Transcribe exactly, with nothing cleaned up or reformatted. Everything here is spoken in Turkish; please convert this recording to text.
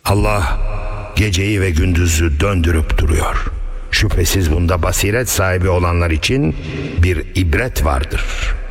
Allah geceyi ve gündüzü döndürüp duruyor. Şüphesiz bunda basiret sahibi olanlar için bir ibret vardır.